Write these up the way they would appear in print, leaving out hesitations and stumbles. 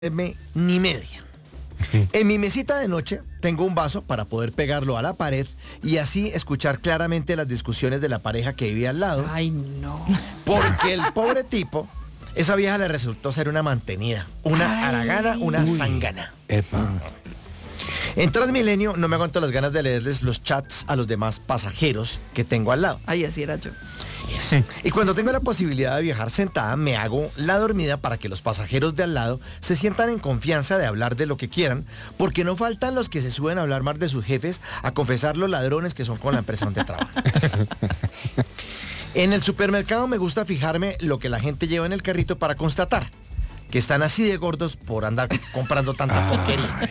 Ni media. En mi mesita de noche tengo un vaso para poder pegarlo a la pared y así escuchar claramente las discusiones de la pareja que vive al lado. Ay, no. Porque el pobre tipo, esa vieja le resultó ser una mantenida, una haragana, una zángana. En Transmilenio no me aguanto las ganas de leerles los chats a los demás pasajeros que tengo al lado. Ay, así era yo. Sí. Y cuando tengo la posibilidad de viajar sentada, me hago la dormida para que los pasajeros de al lado se sientan en confianza de hablar de lo que quieran, porque no faltan los que se suben a hablar más de sus jefes, a confesar los ladrones que son con la empresa donde trabajan. En el supermercado me gusta fijarme lo que la gente lleva en el carrito para constatar que están así de gordos por andar comprando tanta porquería.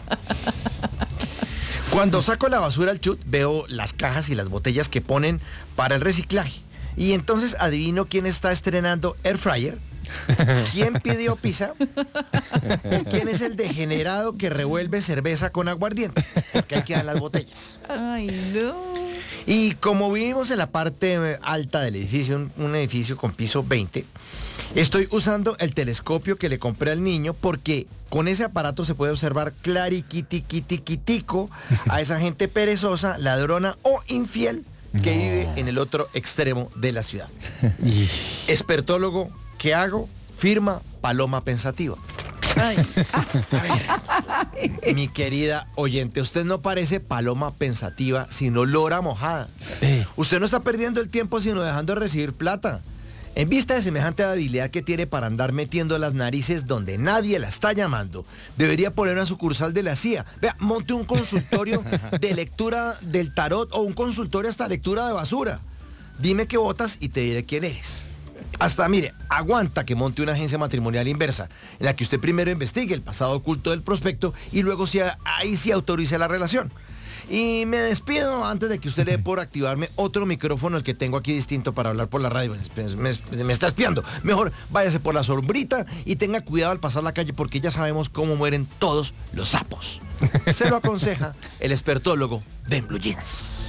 Cuando saco la basura al chut, veo las cajas y las botellas que ponen para el reciclaje. Y entonces adivino quién está estrenando Air Fryer, quién pidió pizza y quién es el degenerado que revuelve cerveza con aguardiente, porque ahí quedan las botellas. Ay, no. Y como vivimos en la parte alta del edificio, un edificio con piso 20, estoy usando el telescopio que le compré al niño porque con ese aparato se puede observar clariquitiquitiquitico a esa gente perezosa, ladrona o infiel que vive en el otro extremo de la ciudad. Expertólogo, ¿qué hago? Firma Paloma Pensativa. Ay. A ver, mi querida oyente, usted no parece paloma pensativa, sino lora mojada. Usted no está perdiendo el tiempo, sino dejando de recibir plata. En vista de semejante habilidad que tiene para andar metiendo las narices donde nadie la está llamando, debería poner una sucursal de la CIA. Vea, monte un consultorio de lectura del tarot o un consultorio hasta lectura de basura. Dime qué votas y te diré quién eres. Hasta, mire, aguanta que monte una agencia matrimonial inversa, en la que usted primero investigue el pasado oculto del prospecto y luego ahí sí autorice la relación. Y me despido antes de que usted le dé por activarme otro micrófono, el que tengo aquí distinto para hablar por la radio. Me está espiando. Mejor váyase por la sombrita y tenga cuidado al pasar la calle, porque ya sabemos cómo mueren todos los sapos. Se lo aconseja el expertólogo de Blue Jeans.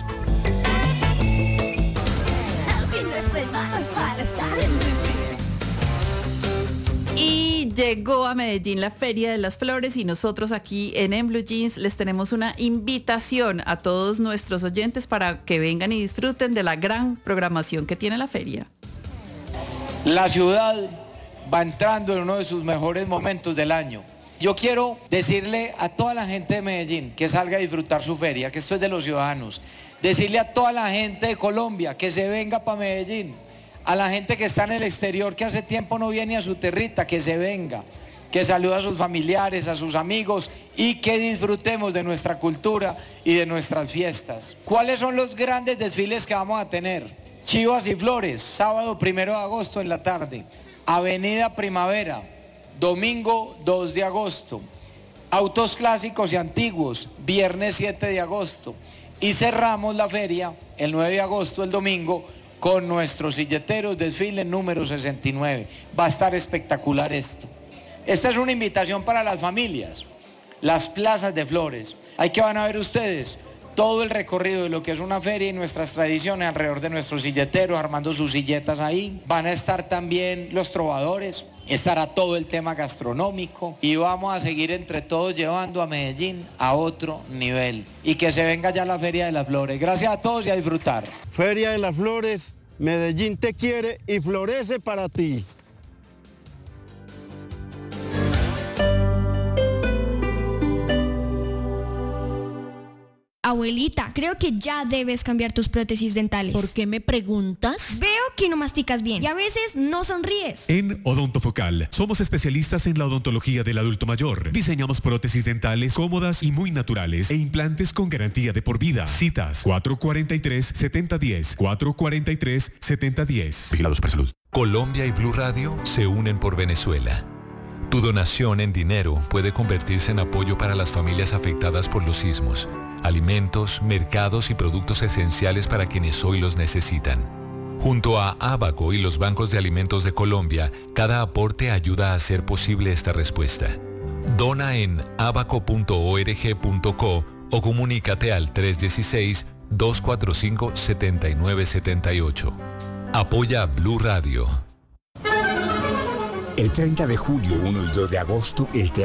Y llegó a Medellín la Feria de las Flores y nosotros aquí en Blue Jeans les tenemos una invitación a todos nuestros oyentes para que vengan y disfruten de la gran programación que tiene la feria. La ciudad va entrando en uno de sus mejores momentos del año. Yo quiero decirle a toda la gente de Medellín que salga a disfrutar su feria, que esto es de los ciudadanos. Decirle a toda la gente de Colombia que se venga para Medellín. A la gente que está en el exterior, que hace tiempo no viene a su tierrita, que se venga, que salude a sus familiares, a sus amigos y que disfrutemos de nuestra cultura y de nuestras fiestas. ¿Cuáles son los grandes desfiles que vamos a tener? Chivas y Flores, sábado 1 de agosto en la tarde. Avenida Primavera, domingo 2 de agosto. Autos clásicos y antiguos, viernes 7 de agosto. Y cerramos la feria el 9 de agosto, el domingo, con nuestros silleteros, desfile número 69. Va a estar espectacular esto. Esta es una invitación para las familias, las plazas de flores. Ahí que van a ver ustedes todo el recorrido de lo que es una feria y nuestras tradiciones alrededor de nuestros silleteros, armando sus silletas ahí. Van a estar también los trovadores, estará todo el tema gastronómico y vamos a seguir entre todos llevando a Medellín a otro nivel. Y que se venga ya la Feria de las Flores. Gracias a todos y a disfrutar. Feria de las Flores, Medellín te quiere y florece para ti. Abuelita, creo que ya debes cambiar tus prótesis dentales. ¿Por qué me preguntas? Veo que no masticas bien y a veces no sonríes. En Odontofocal somos especialistas en la odontología del adulto mayor. Diseñamos prótesis dentales cómodas y muy naturales e implantes con garantía de por vida. Citas 443-7010, 443-7010. Vigilado Supersalud. Colombia y Blue Radio se unen por Venezuela. Tu donación en dinero puede convertirse en apoyo para las familias afectadas por los sismos, alimentos, mercados y productos esenciales para quienes hoy los necesitan. Junto a Abaco y los bancos de alimentos de Colombia, cada aporte ayuda a hacer posible esta respuesta. Dona en abaco.org.co o comunícate al 316-245-7978. Apoya Blue Radio. El 30 de julio, 1 y 2 de agosto, el